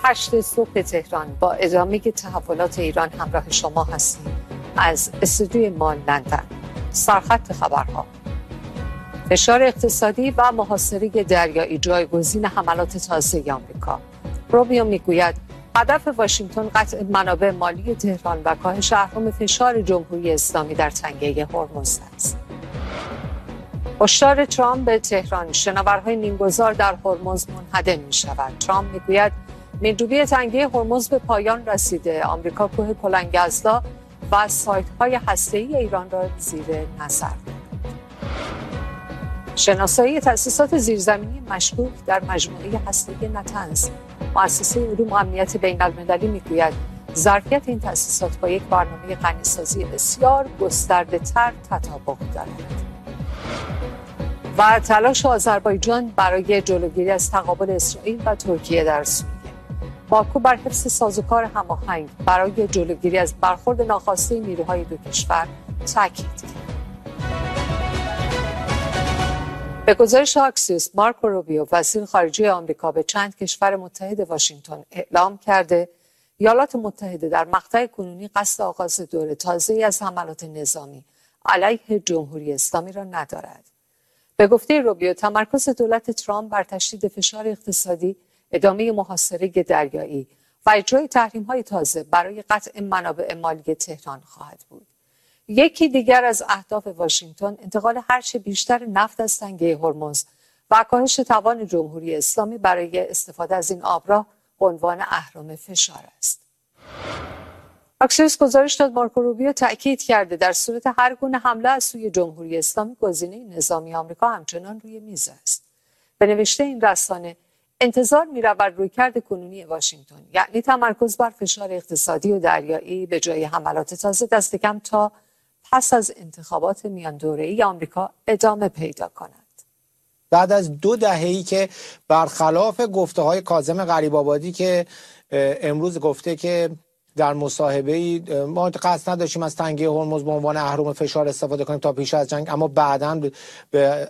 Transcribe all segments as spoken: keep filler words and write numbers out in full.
هشت صبح تهران با ادامه تحولات ایران همراه شما هستیم از استودیوی ما لندن. سرخط خبرها: فشار اقتصادی و محاصره دریایی جایگزین حملات تازه آمریکا. روبیو میگوید هدف واشنگتن قطع منابع مالی تهران و کاهش اهرم فشار جمهوری اسلامی در تنگه هرمز است. هشدار ترامپ به تهران: شناورهای مینگذار در هرمز منهدم می شود. ترامپ میگوید میردوبی تنگه هرمز به پایان رسیده. آمریکا کوه کلنگ‌ازلا و سایت‌های هسته‌ای ایران را زیر نظر دارد. شناسایی تأسیسات زیرزمینی مشکوک در مجموعه هسته‌ای نتنز. مؤسسه علوم و امنیت بین‌المللی میگوید ظرفیت این تأسیسات با یک برنامه غنیسازی بسیار گسترده‌تر تطابق دارد. و تلاش آذربایجان برای جلوگیری از تقابل اسرائیل و ترکیه در سوریه. باکو بر حفظ سازوکار هماهنگ برای جلوگیری از برخورد ناخواسته نیروهای دو کشور تاکید کرد. به گزارش آکسیوس، مارکو روبیو وزیر خارجه آمریکا به چند کشور متحد واشنگتن اعلام کرده ایالات متحده در مقطع کنونی قصد آغاز دور تازه‌ای از حملات نظامی علیه جمهوری اسلامی را ندارد. به گفته روبیو، تمرکز دولت ترامپ بر تشدید فشار اقتصادی، ادامه محاصره دریایی و اجرای تحریم‌های تازه برای قطع منابع مالی تهران خواهد بود. یکی دیگر از اهداف واشنگتن انتقال هرچه بیشتر نفت از تنگه هرمز و کاهش توان جمهوری اسلامی برای استفاده از این آبراه به عنوان اهرم فشار است. اکسیوس گزارش داد مارکو روبیو تأکید کرده در صورت هر گونه حمله از سوی جمهوری اسلامی گزینه نظامی آمریکا همچنان روی میز است. به نوشته این رسانه انتظار می‌رود رویکرد کنونی واشنگتن، یعنی تمرکز بر فشار اقتصادی و دریایی به جای حملات تازه، دست کم تا پس از انتخابات میان دوره‌ای آمریکا ادامه پیدا کند. بعد از دو دهه‌ای که برخلاف گفته‌های کاظم غریب‌آبادی که امروز گفته که در مصاحبه‌ای ما قصد نداشتیم از تنگه هرمز به عنوان اهرم فشار استفاده کنیم تا پیش از جنگ، اما بعداً به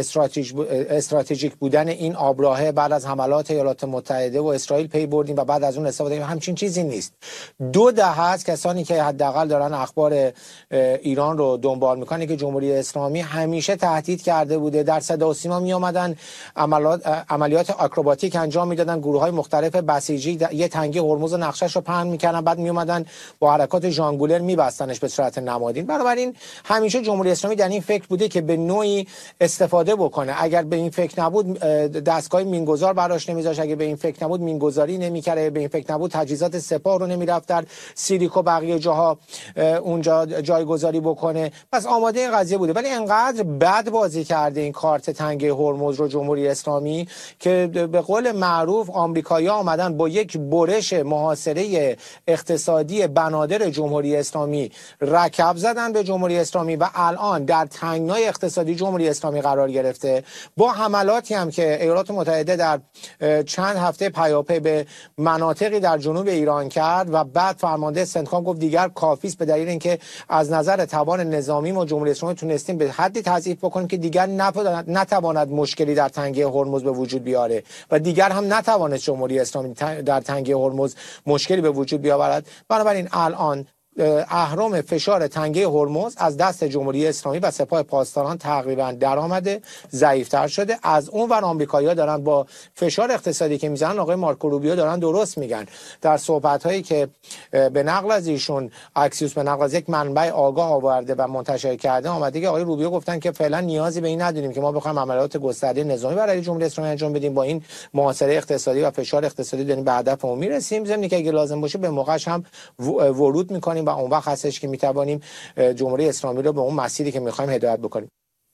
استراتژیک بودن این آبراهه بعد از حملات ایالات متحده و اسرائیل پی بردیم و بعد از اون استفاده کردیم. همچین چیزی نیست. دو دهه است کسانی که حداقل دارن اخبار ایران رو دنبال میکنن که جمهوری اسلامی همیشه تهدید کرده بوده، در صدا و سیما می اومدن عملیات عملیات آکروباتیک انجام میدادن، گروه‌های مختلف بسیجی یه تنگه هرمز نقشه‌ش رو پهن میکردن، می اومدن با حرکات ژانگولر میبستنش به صورت نمادین. بنابراین همیشه جمهوری اسلامی در این فکر بوده که به نوعی استفاده بکنه. اگر به این فکر نبود دستگاه مینگذار براش نمیذاش، اگر به این فکر نبود مینگذاری نمیکرده، به این فکر نبود تجهیزات سپاه رو نمیرفت در سیریک و بقیه جاها اونجا جایگذاری بکنه. پس آماده این قضیه بوده، ولی انقدر بد بازی کرده این کارت تنگه هرمز رو جمهوری اسلامی که به قول معروف آمریکایی‌ها آمدن با یک برش محاصره اقتصادی بنادر جمهوری اسلامی رکب زدن به جمهوری اسلامی و الان در تنگنای اقتصادی جمهوری اسلامی قرار گرفته، با حملاتی هم که ایالات متحده در چند هفته پیاپی به مناطقی در جنوب ایران کرد و بعد فرمانده سنتکام گفت دیگر کافی است، به دلیل اینکه از نظر توان نظامی ما جمهوری اسلامی تونستیم به حدی تضعیف بکنیم که دیگر نتواند مشکلی در تنگه هرمز به وجود بیاره و دیگر هم نتوانست جمهوری اسلامی در تنگه هرمز مشکلی به وجود بیاورد. بنابراین الان اهرم فشار تنگه هرمز از دست جمهوری اسلامی و سپاه پاسداران تقریبا درآمده، ضعیف‌تر شده. از اون ور آمریکایی‌ها دارن با فشار اقتصادی که میزنن، آقای مارکو روبیو دارن درست میگن در صحبت‌هایی که به نقل از ایشون اکسیوس به نقل از یک منبع آگاه آورده و منتشر کرده آمده که آقای روبیو گفتن که فعلا نیازی به این نداریم که ما بخوایم عملیات گسترده نظامی برای جمهوری اسلامی انجام بدیم، با این محاصره اقتصادی و فشار اقتصادی داریم به هدفمون میرسیم، ضمن که اگه لازم باشه به موقعش هم ورود می‌کنیم و اون وقت هستش که میتوانیم جمهوری اسلامی رو به اون مسیری که میخوایم هدایت بکنیم.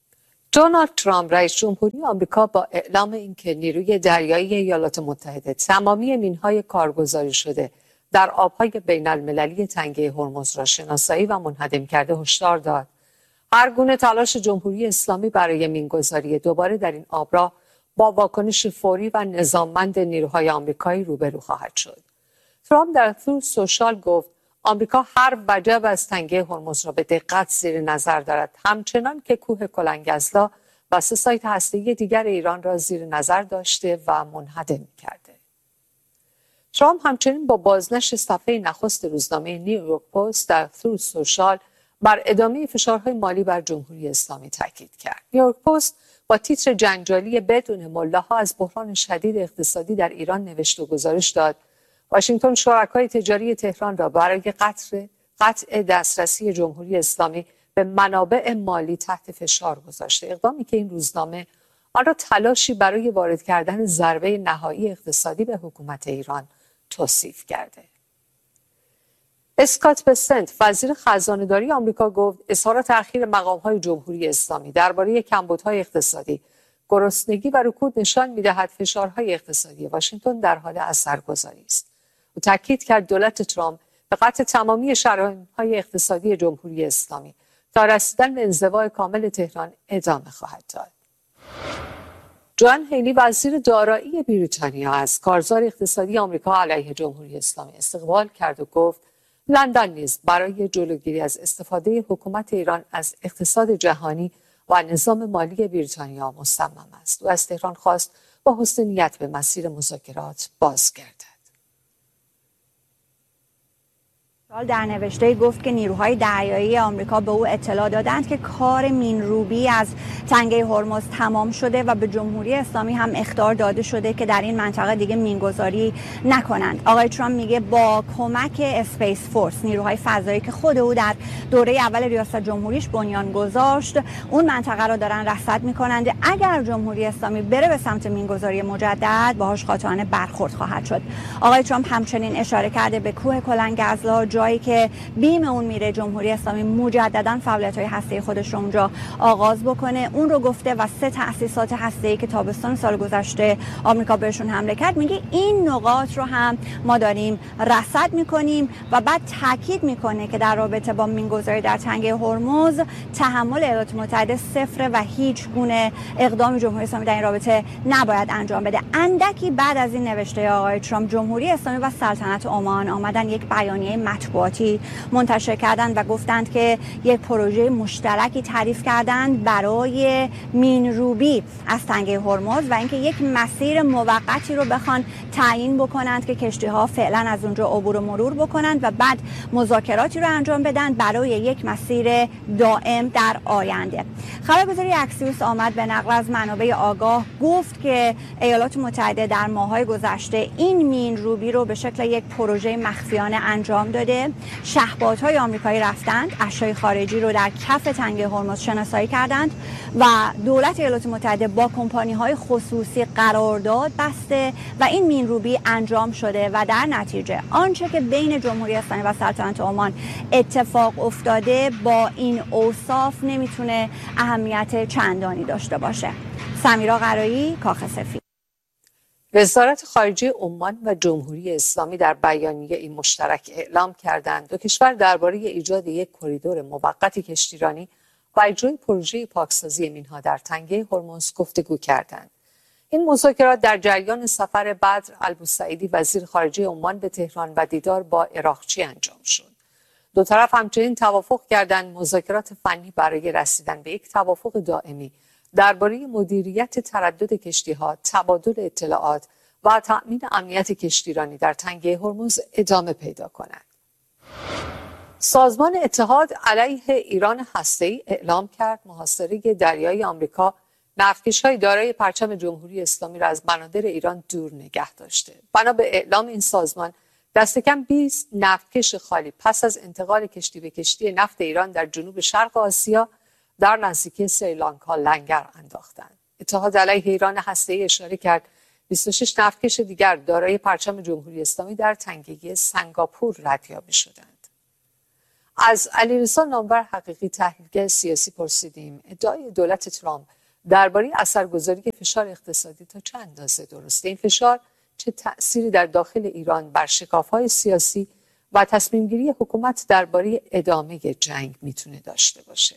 دونالد ترامپ رئیس جمهوری آمریکا با اعلام اینکه نیروی دریایی ایالات متحده تمامی مین‌های کارگزاری شده در آب‌های بین‌المللی تنگه هرمز را شناسایی و منهدم کرده، هشدار داد هر گونه تلاش جمهوری اسلامی برای مین‌گذاری دوباره در این آبراه با واکنش فوری و نظاممند نیروهای آمریکایی روبرو خواهد شد. ترامپ در تروث سوشال گفت آمریکا هر وجب از تنگه هرمز را به دقت زیر نظر دارد، همچنان که کوه کلنگ‌ازلا و سه سایت هسته‌ای دیگر ایران را زیر نظر داشته و منهدم کرده. ترامپ همچنین با بازنشر صفحه نخست روزنامه نیویورک پست در تروث سوشال بر ادامه فشارهای مالی بر جمهوری اسلامی تاکید کرد. نیویورک پست با تیتر جنجالی بدون ملاها از بحران شدید اقتصادی در ایران نوشت و گزارش داد واشنگتن شرکای تجاری تهران را برای قطع قطع دسترسی جمهوری اسلامی به منابع مالی تحت فشار گذاشته. اقدامی که این روزنامه آن را تلاشی برای وارد کردن ضربه نهایی اقتصادی به حکومت ایران توصیف کرده. اسکات بسنت وزیر خزانه‌داری آمریکا گفت اظهار تأخیر مقام‌های جمهوری اسلامی درباره کمبودهای اقتصادی، گرسنگی و رکود نشان می‌دهد فشارهای اقتصادی واشنگتن در حال اثرگذاری است. او تاکید کرد دولت ترامپ به قطع تمامی شراهین‌های اقتصادی جمهوری اسلامی تا رسیدن به انزوا کامل تهران ادامه خواهد داد. جان هیلی وزیر دارایی بریتانیا از کارزار اقتصادی آمریکا علیه جمهوری اسلامی استقبال کرد و گفت لندن نیز برای جلوگیری از استفاده حکومت ایران از اقتصاد جهانی و نظام مالی بریتانیا مصمم است. او از تهران خواست با حسن نیت به مسیر مذاکرات بازگردد. در نوشته گفت که نیروهای دریایی آمریکا به او اطلاع دادند که کار مینروبی از تنگه هرمز تمام شده و به جمهوری اسلامی هم اخطار داده شده که در این منطقه دیگه مینگذاری نکنند. آقای ترامپ میگه با کمک اسپیس فورس، نیروهای فضایی که خود او در دوره اول ریاست جمهوریش بنیان گذاشت، اون منطقه را دارن رصد میکنند. اگر جمهوری اسلامی بره به سمت مینگذاری مجدد، باهاش قاطعانه برخورد خواهد شد. آقای ترامپ همچنین اشاره کرده به کوه کلنگزلا، جایی که بیم اون میره جمهوری اسلامی مجددا فعالیت‌های هسته‌ای خودش رو اونجا آغاز بکنه. اون رو گفته و سه تأسیسات هسته‌ای که تابستان سال گذشته آمریکا بهشون حمله کرد، میگه این نقاط رو هم ما داریم رصد میکنیم و بعد تاکید میکنه که در رابطه با مینگذاری در تنگه هرمز تحمل ایالات متحده صفر و هیچ گونه اقدام جمهوری اسلامی در این رابطه نباید انجام بده. اندکی بعد از این نوشته آقای ترامپ، جمهوری اسلامی و سلطنت عمان آمدن یک بیانیه مطبوعاتی منتشر کردند و گفتند که یک پروژه مشترکی تعریف کردند برای مینروبی از تنگه هرمز و اینکه یک مسیر موقتی رو بخوان تعیین بکنند که کشتی‌ها فعلا از اونجا عبور و مرور بکنند و بعد مذاکراتی رو انجام بدن برای یک مسیر دائم در آینده. خبرگزاری اکسیوس آمد به نقل از منابع آگاه گفت که ایالات متحده در ماه‌های گذشته این مینروبی رو به شکل یک پروژه مخفیانه انجام داده. شهپادهای آمریکایی رفتند، اشیاء خارجی رو در کف تنگه هرمز شناسایی کردند و دولت ایالات متحده با کمپانی‌های خصوصی قرارداد بسته و این مینروبی انجام شده و در نتیجه آنچه که بین جمهوری اسلامی و سلطنت عمان اتفاق افتاده با این اوصاف نمیتونه اهمیت چندانی داشته باشه. سمیرا قرایی، کاخ سفید. وزارت خارجه عمان و جمهوری اسلامی در بیانیه‌ای مشترک اعلام کردند دو کشور درباره ایجاد یک کریدور موقت کشتیرانی و اجرای پروژه پاکسازی مین‌ها در تنگه هرمز گفتگو کردند. این مذاکرات در جریان سفر بدر البوسعیدی وزیر خارجه عمان به تهران و دیدار با عراقچی انجام شد. دو طرف همچنین توافق کردند مذاکرات فنی برای رسیدن به یک توافق دائمی درباره مدیریت تردد کشتی‌ها، تبادل اطلاعات و تأمین امنیت کشتیرانی در تنگه هرمز ادامه پیدا کند. سازمان اتحاد علیه ایران هسته‌ای اعلام کرد محاصره دریایی آمریکا نفتکش‌های دارای پرچم جمهوری اسلامی را از بنادر ایران دور نگه داشته. بنا به اعلام این سازمان، دست کم بیست نفتکش خالی پس از انتقال کشتی به کشتی نفت ایران در جنوب شرق آسیا در نزدیکی سریلانکا لنگر انداختند. اتحاد علیه ایران هسته‌ای اشاره کرد بیست و شش نفتکش دیگر دارای پرچم جمهوری اسلامی در تنگه سنگاپور ردیابی شدند. از علیرضا نامور حقیقی تحلیلگر سیاسی پرسیدیم ادعای دولت ترامپ درباره اثرگذاری فشار اقتصادی تا چه اندازه درسته؟ این فشار چه تأثیری در داخل ایران بر شکاف‌های سیاسی و تصمیم‌گیری حکومت درباره ادامه جنگ میتونه داشته باشه؟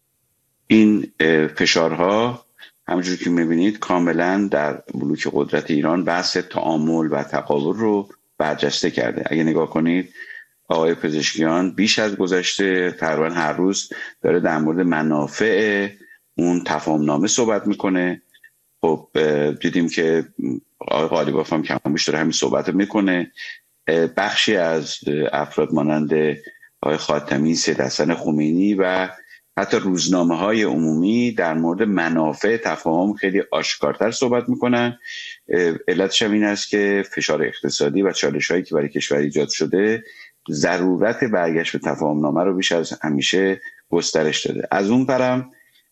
این فشارها همونجور که می‌بینید کاملا در بلوک قدرت ایران بحث تعامل و تقابل رو برجسته کرده. اگه نگاه کنید آقای پزشکیان بیش از گذشته تقریبا هر روز داره در مورد منافع اون تفاهم‌نامه صحبت میکنه خب دیدیم که آقای غالیباف هم کم بیش داره همین صحبت میکنه. بخشی از افراد مانند آقای خاتمی، سید حسن خمینی و حتی روزنامه های عمومی در مورد منافع تفاهم خیلی آشکارتر صحبت میکنن. علتش هم این است که فشار اقتصادی و چالش هایی که برای کشور ایجاد شده ضرورت برگشت به تفاهم نامه رو بیش از همیشه گسترش داده. از اون طرف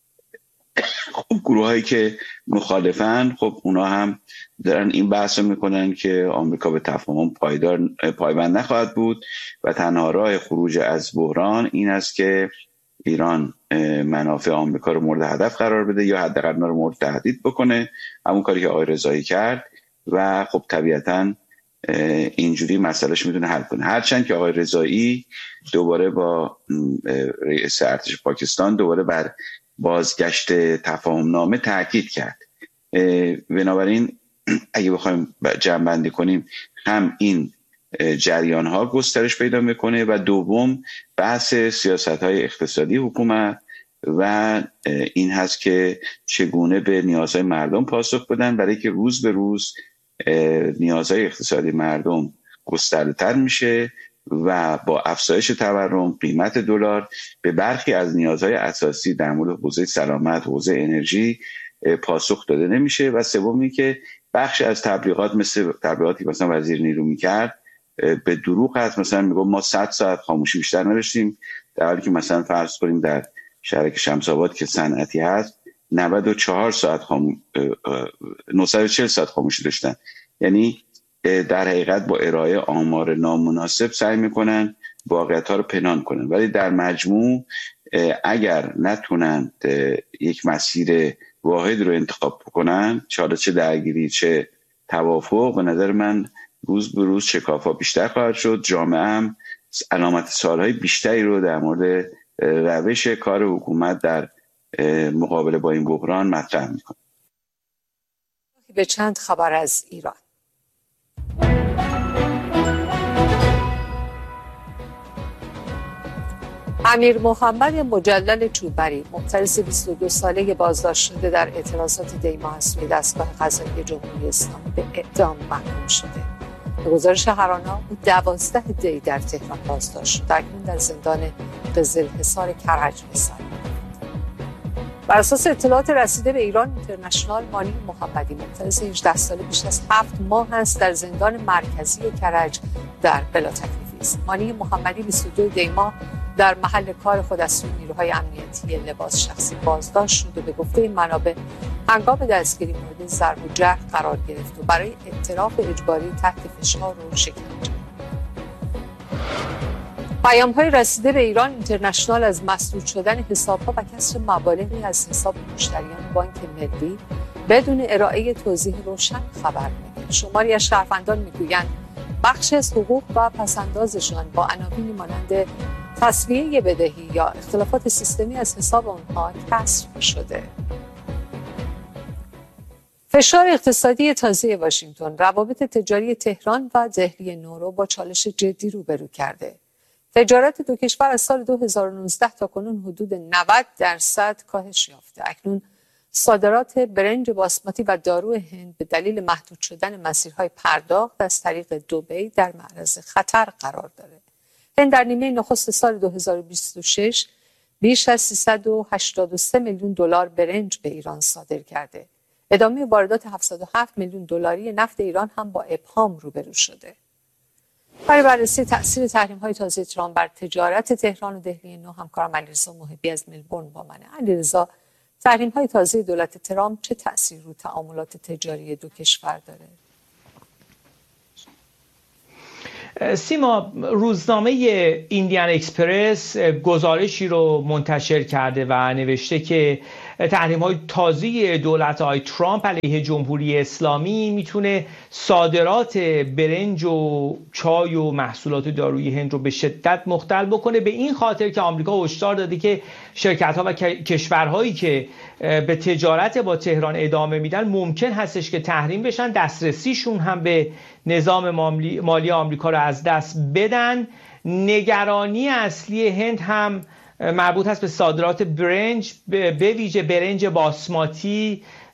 خب گروه هایی که مخالفن، خب اونا هم دارن این بحث میکنن که آمریکا به تفاهم پایدار پایبند نخواهد بود و تنها راه خروج از بحران این است که ایران منافع آمریکا رو مورد هدف قرار بده یا حداقل اونا رو مورد تهدید بکنه، همون کاری که آقای رضایی کرد و خب طبیعتاً اینجوری مسئلهش میتونه حل کنه. هرچند که آقای رضایی دوباره با رئیس ارتش پاکستان دوباره بر بازگشت تفاهم نامه تاکید کرد. بنابراین اگه بخوایم جمع‌بندی کنیم، هم این جریان ها گسترش پیدا میکنه و دوم بحث سیاست های اقتصادی حکومت و این هست که چگونه به نیازهای مردم پاسخ بدن، برای که روز به روز نیازهای اقتصادی مردم گسترده تر میشه و با افزایش تورم، قیمت دلار به برخی از نیازهای اساسی در مورد حوزه سلامت، حوزه انرژی پاسخ داده نمیشه. و سومی که بخش از تبلیغات مثل تبلیغاتی مثلا وزیر نیرو میکرد به دروغ هست، مثلا میگم ما صد ساعت خاموشی بیشتر نداشتیم، در حالی که مثلا فرض کنیم در شهرک شمس‌آباد که صنعتی هست نود و چهار ساعت خاموش نهصد و چهل ساعت خاموشی داشتن. یعنی در حقیقت با ارائه آمار نامناسب سعی میکنن واقعیت‌ها رو پنهان کنن، ولی در مجموع اگر نتونن یک مسیر واحد رو انتخاب کنن، چه چه درگیری چه توافق، به نظر من روز به روز شکافا بیشتر خواهد شد. جامعه هم علامت سوالهای بیشتری رو در مورد روش کار حکومت در مقابله با این بحران مطرح میکنه. به چند خبر از ایران. امیر محمد مجلل چوبری، محترس بیست و دو ساله بازداشت شده در اعتراضات دیما از سوی دستگاه قضایی جمهوری اسلامی به اعدام محکوم شده. به گزارش هرانا او دوازده دی در تهران بازداشت شد، اکنون در زندان قزلحصار کرج رسانی. بر اساس اطلاعات رسیده به ایران اینترنشنال، مانی محمدی محترس هجده ساله بیش از هفت ماه است در زندان مرکزی کرج در بلا تکلیفی است. مانی محمدی بیست و دو دی ماه در محل کار خود از سوی نیروهای امنیتی لباس شخصی بازداشت شد و به گفته منابع هنگام دستگیری مورد ضرب و جرح قرار گرفت و برای اعتراف اجباری تحت فشار و شکنجه. پیام‌های رسیده به ایران اینترنشنال از مسدود شدن حساب‌ها و کسر مبالغی از حساب مشتریان بانک ملی بدون ارائه توضیح روشن خبر می‌دهد. شماری از شهروندان می‌گویند بخشی از حقوق و پس‌اندازشان با عناوینی مانند تسویه بدهی یا اختلافات سیستمی از حساب آنها کسر شده. فشار اقتصادی تازه واشنگتن روابط تجاری تهران و دهلی نو را با چالش جدی روبرو کرده. تجارت دو کشور از سال دو هزار و نوزده تا کنون حدود نود درصد کاهش یافته. اکنون صادرات برنج باسماتی و دارو هند به دلیل محدود شدن مسیرهای پرداخت از طریق دبی در معرض خطر قرار دارد. هند در نیمه نخست سال دو هزار و بیست و شش بیش از سیصد و هشتاد و سه میلیون دلار برنج به ایران صادر کرده. ادامه واردات هفتصد و هفت میلیون دلاری نفت ایران هم با ابهام روبرو شده. برای بررسی تأثیر تحریم‌های تازه ترامپ بر تجارت تهران و دهلی نو، همکارم علیرضا محبی از ملبورن با منه. علیرضا، تحریم‌های تازه دولت ترامپ چه تأثیر رو تعاملات تجاری دو کشور داره؟ سیما، روزنامه ایندیان اکسپرس گزارشی رو منتشر کرده و نوشته که تحریم‌های تازه دولت آقای ترامپ علیه جمهوری اسلامی میتونه صادرات برنج و چای و محصولات دارویی هند رو به شدت مختل بکنه، به این خاطر که آمریکا هشدار داده که شرکت‌ها و کشورهایی که به تجارت با تهران ادامه میدن ممکن هستش که تحریم بشن، دسترسیشون هم به نظام مالی آمریکا رو از دست بدن. نگرانی اصلی هند هم مربوط هست به صادرات برنج، به ویژه برنج باسماتی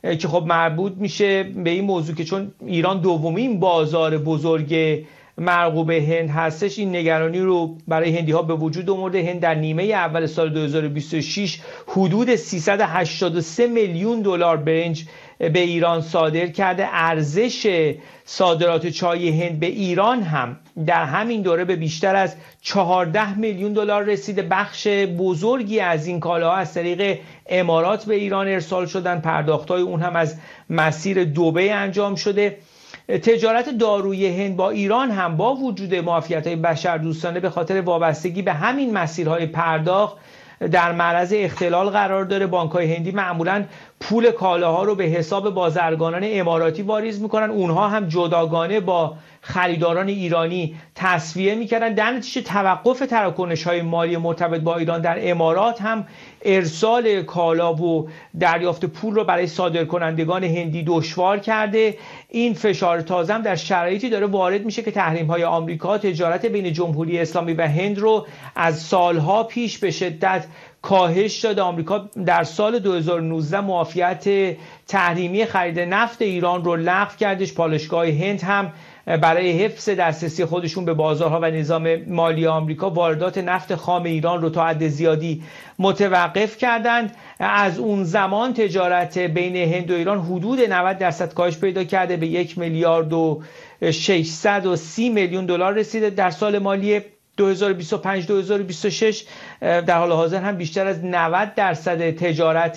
که خب مربوط میشه به این موضوع که چون ایران دومین بازار بزرگ مرغوب هند هستش، این نگرانی رو برای هندی ها به وجود آورده. هند در نیمه اول سال دو هزار و بیست و شش حدود سیصد و هشتاد و سه میلیون دلار برنج به ایران صادر کرده. ارزش صادرات چای هند به ایران هم در همین دوره به بیشتر از چهارده میلیون دلار رسیده. بخش بزرگی از این کالاها از طریق امارات به ایران ارسال شدن، پرداخت‌های اون هم از مسیر دبی انجام شده. تجارت داروی هند با ایران هم با وجود معافیت‌های بشردوستانه به خاطر وابستگی به همین مسیرهای پرداخت در معرض اختلال قرار داره. بانک‌های هندی معمولاً پول کالاها رو به حساب بازرگانان اماراتی واریز میکنن، اونها هم جداگانه با خریداران ایرانی تسویه میکردن. در نتیجه توقف تراکنش‌های مالی مرتبط با ایران در امارات هم ارسال کالا و دریافت پول رو برای صادرکنندگان هندی دشوار کرده. این فشار تازه هم در شرایطی داره وارد میشه که تحریم‌های آمریکا تجارت بین جمهوری اسلامی و هند رو از سالها پیش به شدت کاهش داده. آمریکا در سال دو هزار و نوزده معافیت تحریمی خرید نفت ایران رو لغو کردش. پالایشگاه هند هم برای حفظ دسترسی خودشون به بازارها و نظام مالی آمریکا واردات نفت خام ایران رو تا حد زیادی متوقف کردند. از اون زمان تجارت بین هند و ایران حدود نود درصد کاهش پیدا کرده، به یک میلیارد و ششصد و سی میلیون دلار رسیده. در سال مالی دو هزار و بیست و پنج دو هزار و بیست و شش در حال حاضر هم بیشتر از نود درصد تجارت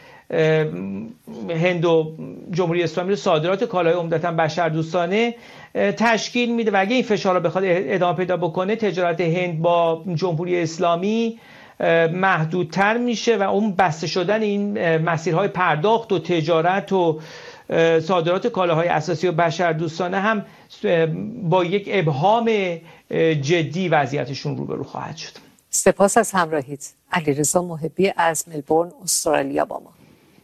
هند و جمهوری اسلامی رو صادرات کالای عمدتاً بشردوستانه تشکیل میده و اگه این فشار رو بخواد ادامه پیدا بکنه، تجارت هند با جمهوری اسلامی محدودتر میشه و اون بسته شدن این مسیرهای پرداخت و تجارت و صادرات کالاهای اساسی و بشردوستانه هم با یک ابهام جدی وضعیتشون روبرو خواهد شد. سپاس از همراهیت. علیرضا محبی از ملبورن استرالیا با ما.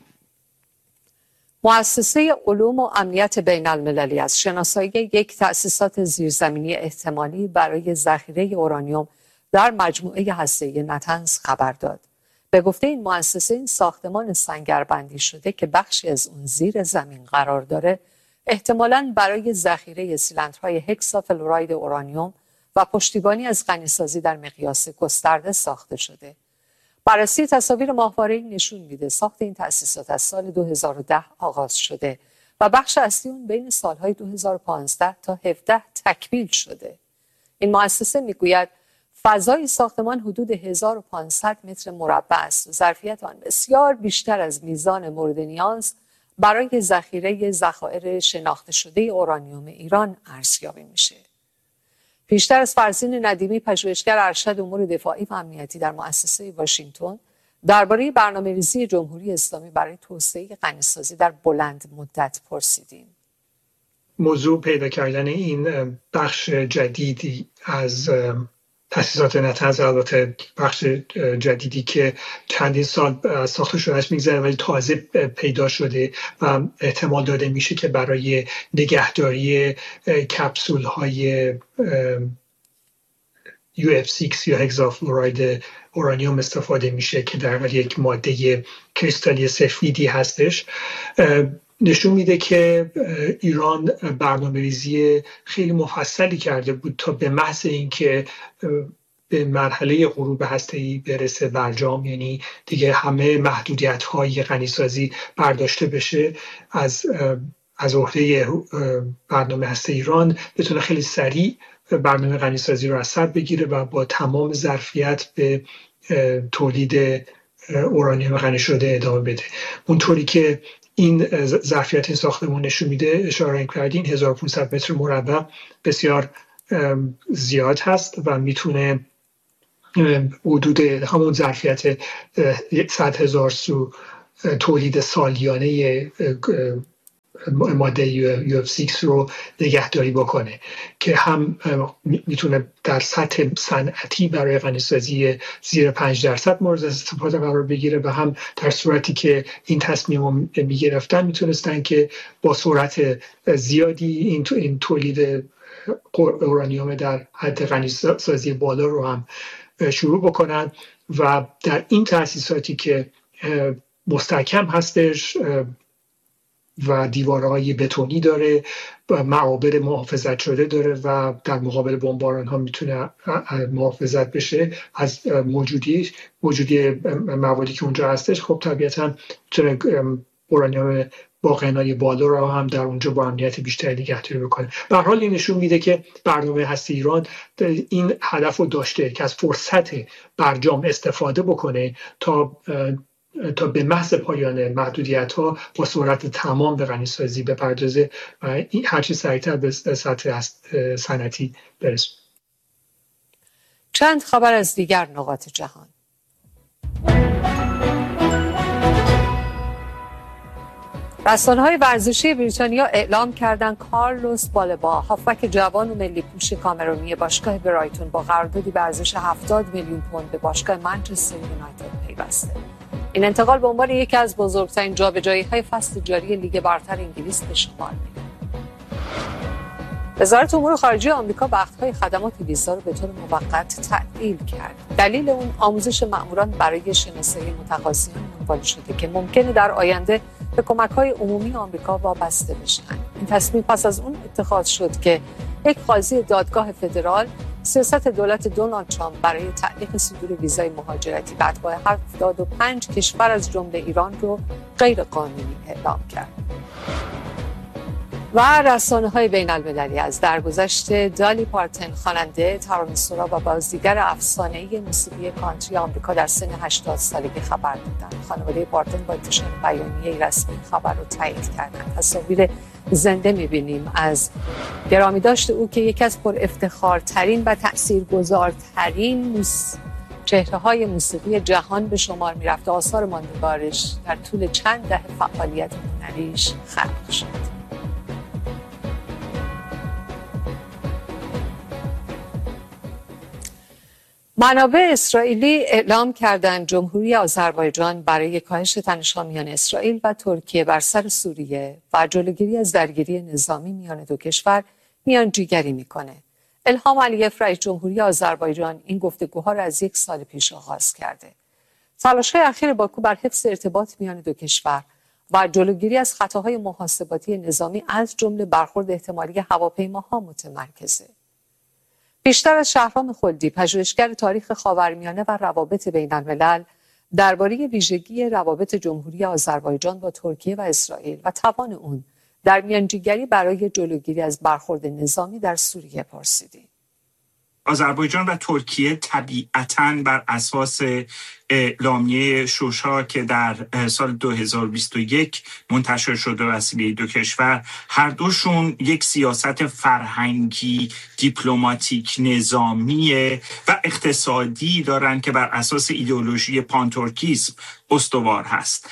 مؤسسه علوم و امنیت بین المللی از شناسایی یک تأسیسات زیرزمینی احتمالی برای ذخیره اورانیوم در مجموعه هسته‌ای نتنز خبر داد. به گفته این مؤسسه، این ساختمان سنگربندی شده که بخشی از اون زیر زمین قرار داره احتمالاً برای ذخیره سیلندرهای هکسافلوراید اورانیوم و پشتیبانی از غنیسازی در مقیاس گسترده ساخته شده. بررسی تصاویر ماهواره‌ای نشون میده ساخت این تأسیسات از سال دو هزار و ده آغاز شده و بخش اصلی اون بین سالهای دو هزار و پانزده تا هفده تکمیل شده. این مؤسسه میگوید فضای ساختمان حدود هزار و پانصد متر مربع است و ظرفیت آن بسیار بیشتر از میزان مورد نیاز برای ذخیره ذخایر شناخته شده اورانیوم ایران ارزیابی میشه. پیشتر از فرزین ندیمی، پژوهشگر ارشد امور دفاعی و امنیتی در مؤسسه واشنگتن، درباره برنامه‌ریزی جمهوری اسلامی برای توسعه غنیسازی در بلند مدت پرسیدیم. موضوع پیدا کردن این بخش جدیدی از تأسیسات نتنز، البته بخش جدیدی که چندین سال ساخته شدهش میگذره ولی تازه پیدا شده و احتمال داده میشه که برای نگهداری کپسول های یو اف شش یا هگزافلوراید اورانیوم استفاده میشه که در واقع یک ماده کریستالی سفیدی هستش. نشون میده که ایران برنامه‌ریزی خیلی مفصلی کرده بود تا به محض اینکه به مرحله غروب هسته‌ای برسه برجام، یعنی دیگه همه محدودیت‌های غنیسازی برداشته بشه، از از عهده برنامه هسته ایران بتونه خیلی سریع برنامه غنیسازی رو از سر بگیره و با تمام ظرفیت به تولید اورانیوم غنی شده ادامه بده. اونطوری که این ظرفیت این ساختمان نشون میده، اشاره کردین، هزار و پانصد متر مربع بسیار زیاد هست و میتونه حدود همون ظرفیت صد هزار سو تولید سالیانه ماده یو اف شش رو نگهداری بکنه که هم میتونه در سطح صنعتی برای غنیسازی زیر پنج درصد مورد استفاده قرار بگیره و هم در صورتی که این تصمیم رو میگرفتن میتونستن که با سرعت زیادی این, این تولید اورانیوم در حد غنیسازی بالا رو هم شروع بکنن و در این تأسیساتی که مستحکم هستش و دیوارهای بتونی داره، معابر محافظت شده داره و در مقابل بمباران ها میتونه محافظت بشه از موجودی موجودی موادی که اونجا هستش. خب طبیعتا میتونه اورانیوم با غنای بالا رو هم در اونجا با امنیت بیشتری نگهداری بکنه. به هر حال این نشون میده که برنامه هسته ایران این هدف رو داشته که از فرصت برجام استفاده بکنه تا تا به محض پایان محدودیت ها با سرعت تمام به غنیسازی بپردازه و هرچی سریعتر به سطح صنعتی برسه. چند خبر از دیگر نقاط جهان. رسانه‌های ورزشی بریتانیا اعلام کردند کارلوس بالبا، هافبک جوان و ملی پوش کامرونی باشگاه برایتون، با قراردادی به ارزش هفتاد میلیون پوند به باشگاه منچستر یونایتد پیوسته. این انتقال به عنوان یکی از بزرگترین جابجایی‌های فصل جاری لیگ برتر انگلیس به شمار می‌رود. وزارت امور خارجه آمریکا وقت‌های خدمات ویزا را به طور موقت تعطیل کرد. دلیل اون آموزش مأموران برای شناسایی متقاضیان عنوان شده که ممکنه در آینده به کمک‌های عمومی آمریکا وابسته بشن. این تصمیم پس از اون اتخاذ شد که یک قاضی دادگاه فدرال سیاست دولت دونالد ترامپ برای تعلیق صدور ویزای مهاجرتی به اتباع هفتاد و پنج کشور از جمله ایران رو غیر قانونی اعلام کرد. و رسانه‌های بین‌المللی از درگذشت دالی پارتن، خواننده، ترانه‌سرا و بازیگر افسانه‌ای موسیقی کانتری آمریکا در سن هشتاد سالگی خبر دادند. خانواده پارتن با انتشار بیانیه رسمی خبر رو تایید کردند. تصاویر زنده می‌بینیم از گرامیداشت او که یکی از پر افتخارترین و تأثیرگذارترین موس... چهره‌های موسیقی جهان به شمار می‌رفت. آثار ماندگارش در طول چند دهه فعالیت هنریش خلق شد. منابع اسرائیلی اعلام کردند جمهوری آذربایجان برای کاهش تنش‌ها میان اسرائیل و ترکیه بر سر سوریه و جلوگیری از درگیری نظامی میان دو کشور میانجیگری میکنه. الهام علیف رئیس جمهوری آذربایجان این گفتگوها را از یک سال پیش آغاز کرده. تلاش‌های اخیر باکو بر حفظ ارتباط میان دو کشور و جلوگیری از خطاهای محاسباتی نظامی از جمله برخورد احتمالی هواپیماها متمرکزه. بیشتر از شهرام خلدی، پژوهشگر تاریخ خاورمیانه و روابط بین‌الملل، درباره ویژگی روابط جمهوری آذربایجان با ترکیه و اسرائیل و توان اون در میانجیگری برای جلوگیری از برخورد نظامی در سوریه پرسیدیم. آذربایجان و ترکیه طبیعتاً بر اساس اعلامیه شوشا که در سال دو هزار و بیست و یک منتشر شده وسیله دو کشور، هر دوشون یک سیاست فرهنگی، دیپلماتیک، نظامی و اقتصادی دارن که بر اساس ایدئولوژی پانترکیسم استوار هست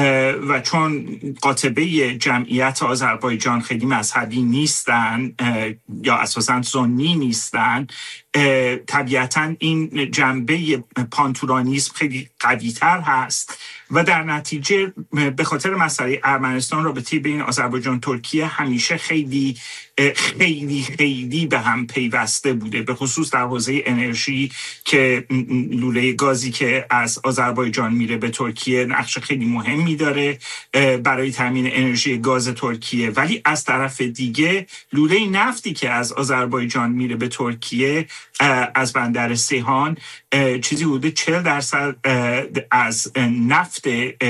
و چون قاطبه جمعیت آذربایجان خیلی مذهبی نیستن یا اساساً سنی نیستن، طبیعتاً این جنبه پانتورانیسم خیلی قوی‌تر هست و در نتیجه به خاطر مسئله ارمنستان رابطه بین آذربایجان ترکیه همیشه خیلی خیلی خیلی به هم پیوسته بوده، به خصوص در حوزه انرژی که لوله گازی که از آذربایجان میره به ترکیه نقش خیلی مهمی داره برای تامین انرژی گاز ترکیه، ولی از طرف دیگه لوله نفتی که از آذربایجان میره به ترکیه از بندر سیهان چیزی حدود چهل درصد از نفت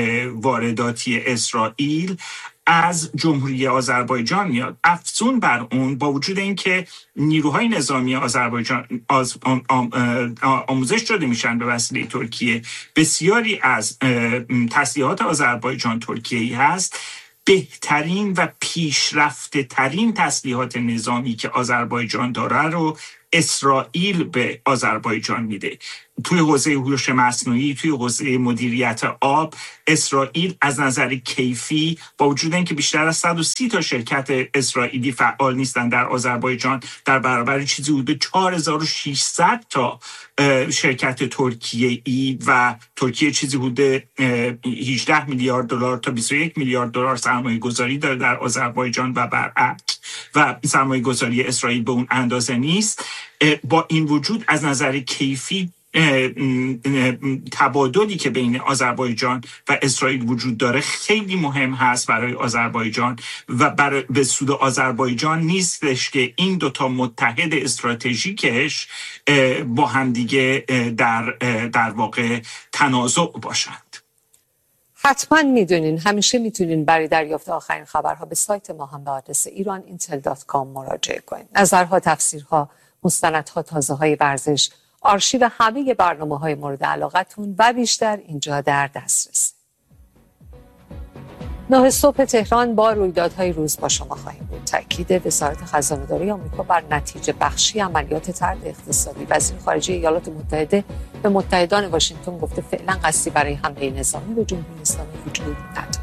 وارداتی اسرائیل از جمهوری آذربایجان میاد. افزون بر اون، با وجود اینکه نیروهای نظامی آذربایجان آز آم آم آموزش داده میشن به وسیله ترکیه، بسیاری از تسلیحات آذربایجان ترکیه‌ای هست. بهترین و پیشرفته ترین تسلیحات نظامی که آذربایجان داره رو اسرائیل به آذربایجان میده. توی حوزه هوش مصنوعی، توی حوزه مدیریت آب، اسرائیل از نظر کیفی با وجود اینکه بیشتر از صد و سی تا شرکت اسرائیلی فعال نیستن در آذربایجان، در برابر چیزی حدود چهار هزار و ششصد تا شرکت ترکیه‌ای و ترکیه چیزی حدود هجده میلیارد دلار تا بیست و یک میلیارد دلار سرمایه گذاری داره در آذربایجان و برعکس و سرمایه گذاری اسرائیل به اون اندازه نیست. با این وجود از نظر کیفی تبادلی که بین آذربایجان و اسرائیل وجود داره خیلی مهم هست برای آذربایجان و برای به سود آذربایجان نیستش که این دوتا متحد استراتژیکش با همدیگه در در واقع تنازع باشند. حتما میدونین همیشه میتونین برای دریافت آخرین خبرها به سایت ما هم به آدرس ایران اینتل دات کام مراجعه کنین. نظرها، تفسیرها، مستندها، تازه‌های ورزش، آرشیو همه برنامه‌های مورد علاقتون و بیشتر اینجا در دسترس. نه صبح تهران با رویدادهای روز با شما خواهیم بود. تاکید وزارت خزانه‌داری آمریکا بر نتیجه بخشی عملیات طرد اقتصادی. وزیر خارجه ایالات متحده به متحدان واشنگتن گفته فعلا قصدی برای حمله نظامی به جمهوری اسلامی وجود ندارد.